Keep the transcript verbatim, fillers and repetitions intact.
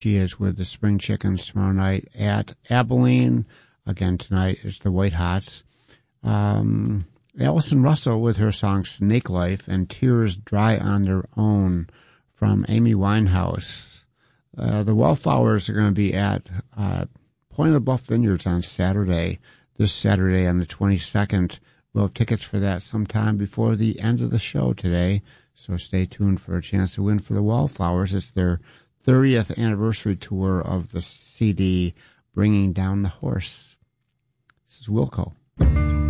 She is with the Spring Chickens tomorrow night at Abilene. Again, tonight is the White Hots. Um, Allison Russell with her song Snake Life and Tears Dry on Their Own from Amy Winehouse. Uh, the Wallflowers are going to be at uh, Point of the Bluff Vineyards on Saturday, this Saturday on the twenty-second. We'll have tickets for that sometime before the end of the show today, so stay tuned for a chance to win for the Wallflowers. It's their thirtieth anniversary tour of the C D, Bringing Down the Horse. This is Wilco.